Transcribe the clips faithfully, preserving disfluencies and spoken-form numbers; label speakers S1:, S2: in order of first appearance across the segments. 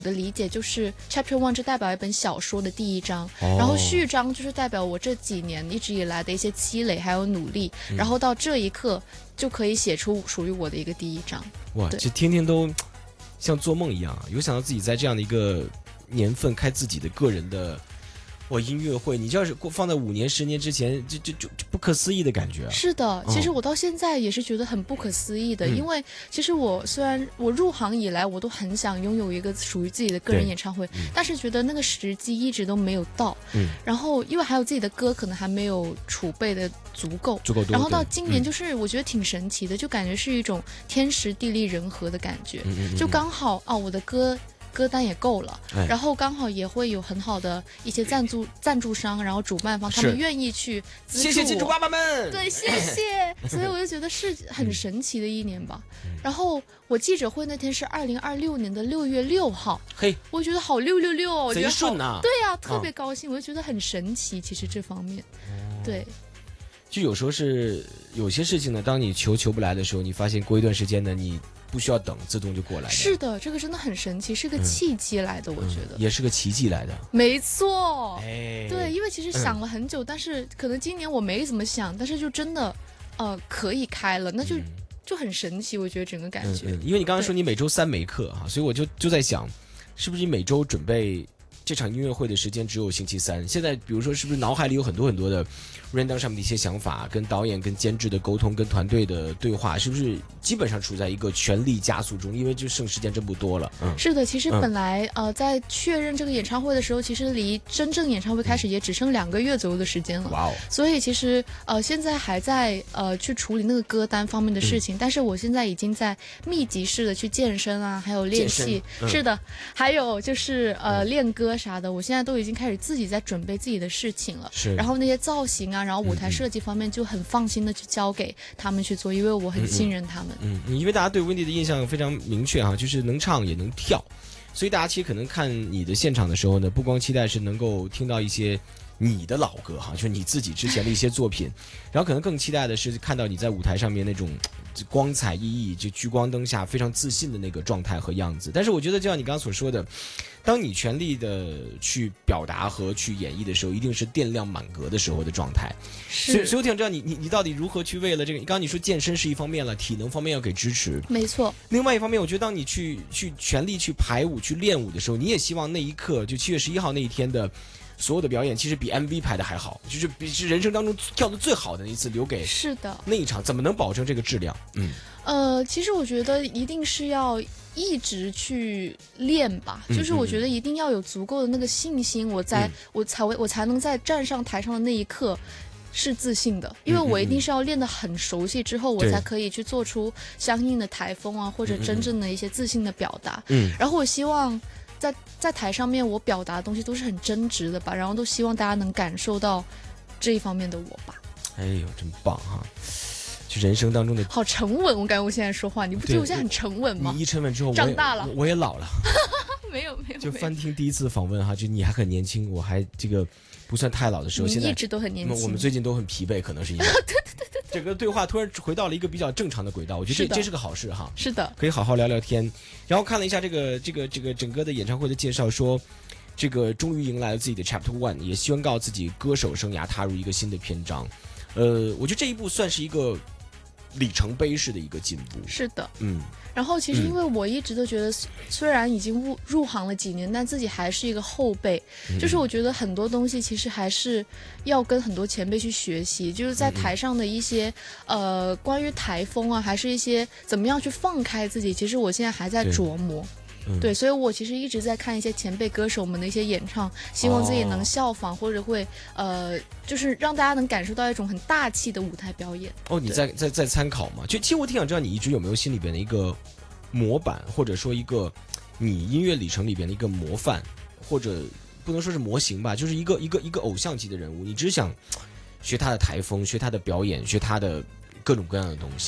S1: 的理解就是 Chapter One 就代表一本小说的第一章，
S2: 哦、
S1: 然后序章就是代表我这几年一直以来的一些积累还有努力，嗯、然后到这一刻就可以写出属于我的一个第一章。
S2: 哇，这天天都像做梦一样啊！有想到自己在这样的一个年份开自己的个人的。我音乐会，你要是放在五年、十年之前，就就就不可思议的感觉、啊。
S1: 是的，其实我到现在也是觉得很不可思议的，嗯、因为其实我虽然我入行以来，我都很想拥有一个属于自己的个人演唱会，嗯、但是觉得那个时机一直都没有到。嗯，然后因为还有自己的歌，可能还没有储备的足够，
S2: 足够多。
S1: 然后到今年，就是我觉得挺神奇的，就感觉是一种天时地利人和的感觉，嗯嗯嗯就刚好啊，我的歌。歌单也够了，哎、然后刚好也会有很好的一些赞助赞助商，然后主办方他们愿意去资助我。
S2: 谢谢金主爸爸们，
S1: 对，谢谢。所以我就觉得是很神奇的一年吧。嗯、然后我记者会那天是二零二六年的六月六号，嘿，我觉得好六六六哦，我觉得好
S2: 顺啊，
S1: 对呀、啊，特别高兴，啊、我就觉得很神奇。其实这方面，哦、对。
S2: 就有时候是有些事情呢，当你求求不来的时候，你发现过一段时间呢，你不需要等，自动就过来了。
S1: 是的，这个真的很神奇，是个契机来的，嗯、我觉得、
S2: 嗯、也是个奇迹来的。
S1: 没错，
S2: 哎，
S1: 对，因为其实想了很久，嗯、但是可能今年我没怎么想，但是就真的，呃，可以开了，那就、嗯、就很神奇，我觉得整个感觉。
S2: 嗯嗯、因为你刚刚说你每周三没课哈，所以我就就在想，是不是你每周准备这场音乐会的时间只有星期三？现在比如说，是不是脑海里有很多很多的 run down 上面的一些想法，跟导演、跟监制的沟通，跟团队的对话，是不是基本上处在一个全力加速中？因为就剩时间真不多了。嗯，
S1: 是的，其实本来、嗯、呃，在确认这个演唱会的时候，其实离真正演唱会开始也只剩两个月左右的时间了。哇哦！所以其实呃，现在还在呃去处理那个歌单方面的事情，嗯、但是我现在已经在密集式的去健身啊，还有练戏。嗯、是的，还有就是呃、嗯、练歌啥的，我现在都已经开始自己在准备自己的事情了。
S2: 是，
S1: 然后那些造型啊。然后舞台设计方面就很放心的去交给他们去做，因为我很信任他们。
S2: 嗯，嗯因为大家对 Wendy 的印象非常明确哈，就是能唱也能跳，所以大家其实可能看你的现场的时候呢，不光期待是能够听到一些你的老歌哈，就是你自己之前的一些作品，然后可能更期待的是看到你在舞台上面那种光彩熠熠，就聚光灯下非常自信的那个状态和样子。但是我觉得就像你刚刚所说的，当你全力的去表达和去演绎的时候，一定是电量满格的时候的状态。所以，所以我想知道你你你到底如何去为了这个？刚刚你说健身是一方面了，体能方面要给支持，
S1: 没错。
S2: 另外一方面，我觉得当你去去全力去排舞、去练舞的时候，你也希望那一刻，就七月十一号那一天的所有的表演，其实比 M V 排的还好，就是比是人生当中跳的最好的一次留给
S1: 是的
S2: 那一场，怎么能保证这个质量？嗯，
S1: 呃，其实我觉得一定是要一直去练吧，就是我觉得一定要有足够的那个信心，我在、嗯、我才我才能在站上台上的那一刻是自信的，因为我一定是要练得很熟悉之后，我才可以去做出相应的台风啊，或者真正的一些自信的表达。嗯，然后我希望在在台上面我表达的东西都是很真实的吧，然后都希望大家能感受到这一方面的我吧。
S2: 哎呦，真棒哈！就人生当中的
S1: 好沉稳，我感觉我现在说话，你不觉得我现在很沉稳吗？
S2: 你一沉稳之后，
S1: 长大了，
S2: 我, 我也老了。
S1: 没有没有，
S2: 就翻听第一次访问哈，就你还很年轻，我还这个不算太老的时候，现在
S1: 一直都很年轻。
S2: 我们最近都很疲惫，可能是因为
S1: 对对对对，
S2: 整个对话突然回到了一个比较正常的轨道，我觉得这这是个好事哈。
S1: 是的，
S2: 可以好好聊聊天。然后看了一下这个这个这个整个的演唱会的介绍，说这个终于迎来了自己的 Chapter One， 也宣告自己歌手生涯踏入一个新的篇章。呃，我觉得这一步算是一个里程碑式的一个进步。
S1: 是的，
S2: 嗯。
S1: 然后其实因为我一直都觉得，虽然已经入入行了几年，但自己还是一个后辈。嗯、就是我觉得很多东西其实还是要跟很多前辈去学习，就是在台上的一些、嗯、呃关于台风啊，还是一些怎么样去放开自己，其实我现在还在琢磨。嗯、对，所以我其实一直在看一些前辈歌手们的一些演唱，希望自己能效仿，哦、或者会呃，就是让大家能感受到一种很大气的舞台表演。
S2: 哦，你在在在参考嘛？就其实我挺想知道你一直有没有心里边的一个模板，或者说一个你音乐里程里边的一个模范，或者不能说是模型吧，就是一个一个一个偶像级的人物，你只想学他的台风，学他的表演，学他的各种各样的东西。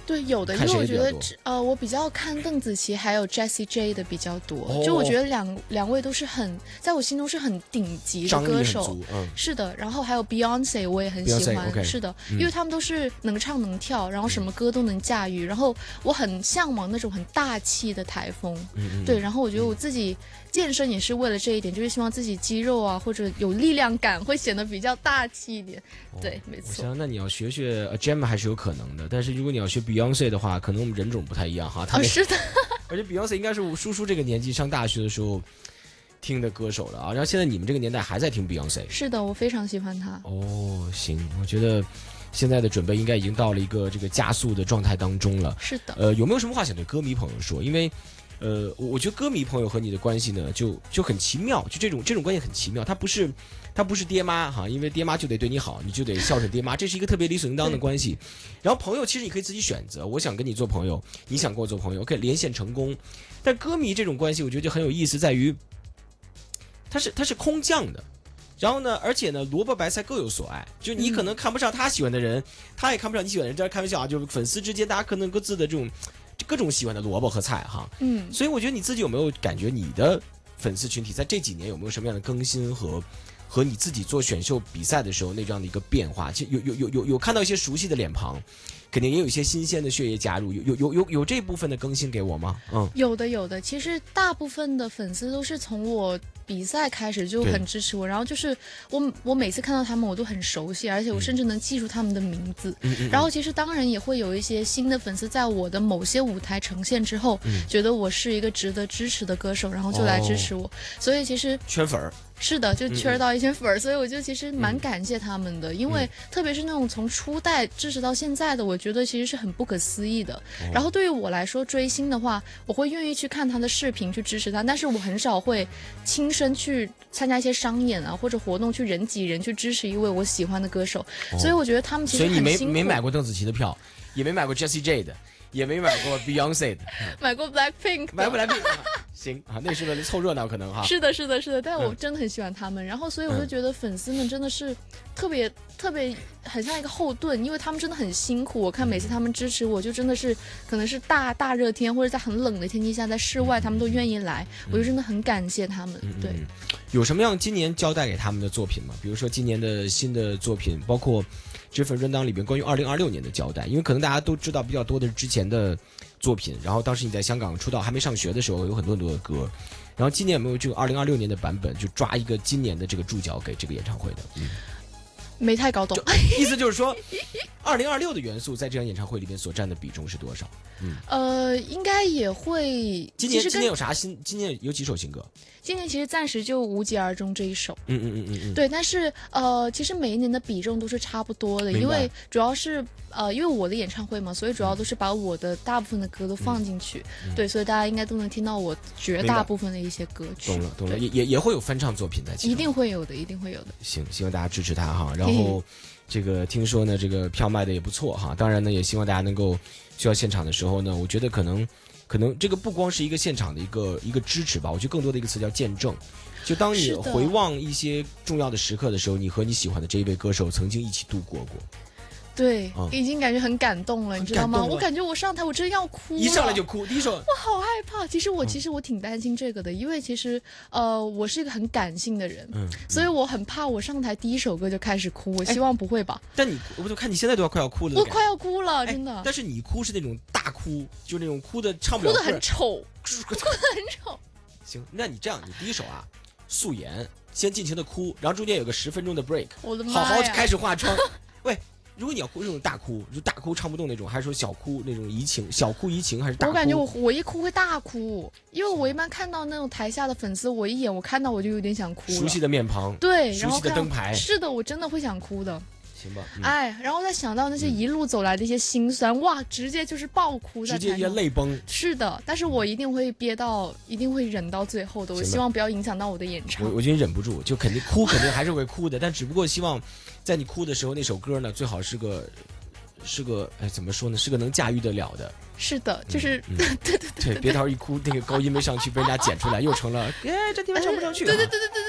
S1: 对，有的，因
S2: 看
S1: 为我觉得
S2: 谁比较多
S1: 呃，我比较看邓紫棋还有 Jessie J 的比较多，
S2: 哦
S1: 就我觉得两两位都是很在我心中是很顶级的
S2: 张力很
S1: 歌手
S2: 足，，嗯，
S1: 是的，然后还有 Beyonce 我也很喜
S2: Beyonce，
S1: 欢
S2: OK
S1: 是的，
S2: 嗯
S1: 因为他们都是能唱能跳，然后什么歌都能驾驭，然后我很向往那种很大气的台风，
S2: 嗯嗯
S1: 对，然后我觉得我自己健身也是为了这一点，就是希望自己肌肉啊或者有力量感会显得比较大气一点，对，没错。
S2: 我想，那你要学学呃 Gem 还是有可能的，但是如果你要学 Beyonce 的话，可能我们人种不太一样哈。他
S1: 哦，
S2: 那
S1: 是的，
S2: 而且 Beyonce 应该是我叔叔这个年纪上大学的时候听的歌手了啊。然后现在你们这个年代还在听 Beyonce。
S1: 是的，我非常喜欢他。
S2: 哦，行，我觉得现在的准备应该已经到了一个这个加速的状态当中了。
S1: 是的，
S2: 呃，有没有什么话想对歌迷朋友说？因为，呃，我我觉得歌迷朋友和你的关系呢，就就很奇妙，就这种这种关系很奇妙。他不是，他不是爹妈哈，因为爹妈就得对你好，你就得孝顺爹妈，这是一个特别理所应当的关系。然后朋友其实你可以自己选择，我想跟你做朋友，你想跟我做朋友，可以连线成功。但歌迷这种关系，我觉得就很有意思，在于它是它是空降的。然后呢，而且呢，萝卜白菜各有所爱，就你可能看不上他喜欢的人，他也看不上你喜欢的人，这开玩笑啊，就是粉丝之间大家可能各自的这种各种喜欢的萝卜和菜哈。
S1: 嗯，
S2: 所以我觉得你自己有没有感觉你的粉丝群体在这几年有没有什么样的更新和和你自己做选秀比赛的时候那这样的一个变化？其实有有有有有看到一些熟悉的脸庞，肯定也有一些新鲜的血液加入，有有有有有这部分的更新给我吗？嗯，
S1: 有的有的，其实大部分的粉丝都是从我比赛开始就很支持我，然后就是我我每次看到他们我都很熟悉，而且我甚至能记住他们的名字。
S2: 嗯嗯
S1: 然后其实当然也会有一些新的粉丝在我的某些舞台呈现之后，
S2: 嗯
S1: 觉得我是一个值得支持的歌手，然后就来支持我。所以其实
S2: 圈粉儿，
S1: 是的，就圈到一些粉儿，所以我就其实蛮感谢他们的，因为
S2: 嗯
S1: 特别是那种从初代支持到现在的，我觉得其实是很不可思议的。
S2: 哦
S1: 然后对于我来说，追星的话，我会愿意去看他的视频去支持他，但是我很少会亲身去参加一些商演啊或者活动去人挤人去支持一位我喜欢的歌手，
S2: 哦
S1: 所以我觉得他们其实
S2: 所以你没
S1: 很辛苦。
S2: 没买过邓紫棋的票，也没买过 Jessie J 的，也没买过 Beyonce 的，
S1: 买过 Blackpink，的
S2: 买不来币。行啊，那是为了凑热闹可能哈。
S1: 是的，是的，是的，但我
S2: 嗯
S1: 真的很喜欢他们，然后所以我就觉得粉丝们真的是特别特别很像一个后盾，因为他们真的很辛苦。我看每次他们支持我，就真的是可能是大大热天或者在很冷的天气下，在室外他们都愿意来，我就真的很感谢他们。对，
S2: 嗯，有什么样今年交代给他们的作品吗？比如说今年的新的作品，包括这份 rundown 里边关于二零二六年的交代，因为可能大家都知道比较多的是之前的作品，然后当时你在香港出道还没上学的时候有很多很多的歌，然后今年有没有这个二零二六年的版本，就抓一个今年的这个注脚给这个演唱会的？嗯，
S1: 没太搞懂。
S2: 意思就是说，二零二六的元素在这场演唱会里边所占的比重是多少？嗯，
S1: 呃，应该也会。
S2: 今年
S1: 其实跟
S2: 今年有啥新？今年有几首新歌？
S1: 今年其实暂时就无疾而终这一首。
S2: 嗯嗯嗯嗯嗯，
S1: 对，但是呃，其实每一年的比重都是差不多的，
S2: 明白
S1: 因为主要是呃，因为我的演唱会嘛，所以主要都是把我的大部分的歌都放进去，
S2: 嗯
S1: 对，所以大家应该都能听到我绝大部分的一些歌曲。
S2: 懂了懂了，
S1: 对
S2: 也也也会有翻唱作品在其中。
S1: 一定会有的，一定会有的。
S2: 行，希望大家支持他哈。然后，这个听说呢，这个票卖的也不错哈。当然呢，也希望大家能够去到现场的时候呢，我觉得可能，可能这个不光是一个现场的一个一个支持吧，我觉得更多的一个词叫见证。就当你
S1: 是的
S2: 回望一些重要的时刻的时候，你和你喜欢的这一位歌手曾经一起度过过，
S1: 对，
S2: 嗯
S1: 已经感觉很感动了，你知道吗？
S2: 感动了
S1: 我感觉我上台我真要哭了，
S2: 一上来就哭。第一首，
S1: 我好害怕。其实我其实我挺担心这个的，因为其实呃我是一个很感性的人，
S2: 嗯，
S1: 所以我很怕我上台第一首歌就开始哭。我希望不会吧？
S2: 但你，我就看你现在都要快要哭了的感觉，
S1: 我快要哭了，
S2: 哎
S1: 真的，
S2: 但是你哭是那种大哭，就是那种哭的唱不了歌
S1: 哭的很丑，哭的很丑。
S2: 行，那你这样，你第一首啊，素颜，先尽情的哭，然后中间有个十分钟的 break，
S1: 我的妈
S2: 好好
S1: 呀
S2: 开始化妆。喂，如果你要哭这种大哭，就大哭唱不动那种，还是说小哭那种怡情，小哭怡情，还是大哭？
S1: 我感觉我我一哭会大哭，因为我一般看到那种台下的粉丝，我一眼我看到我就有点想哭了。
S2: 熟悉的面庞，
S1: 对，然
S2: 熟悉的
S1: 后看到
S2: 灯牌，
S1: 是的，我真的会想哭的。
S2: 行吧，嗯、
S1: 哎，然后再想到那些一路走来的一些辛酸，哇，直接就是爆哭在
S2: 直接也
S1: 台上。
S2: 泪崩。
S1: 是的，但是我一定会憋到，一定会忍到最后的。我
S2: 行吧
S1: 希望不要影响到我的演唱
S2: 我。我觉得你忍不住，就肯定哭，肯定还是会哭的，但只不过希望在你哭的时候，那首歌呢，最好是个。是个哎，怎么说呢？是个能驾驭得了的。
S1: 是的，就是、
S2: 嗯嗯、对对对，别到时候一哭，那个高音没上去，被人家剪出来，又成了哎，这地方唱不上去、啊。
S1: 对对对对对对对。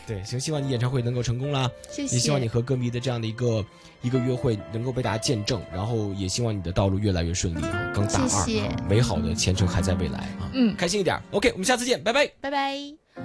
S2: 对，行，希望你演唱会能够成功啦，
S1: 谢谢。
S2: 也希望你和歌迷的这样的一个一个约会能够被大家见证，然后也希望你的道路越来越顺利啊，更大二
S1: 谢谢
S2: 啊，美好的前程还在未来啊，
S1: 嗯，
S2: 开心一点。OK， 我们下次见，拜拜，
S1: 拜拜。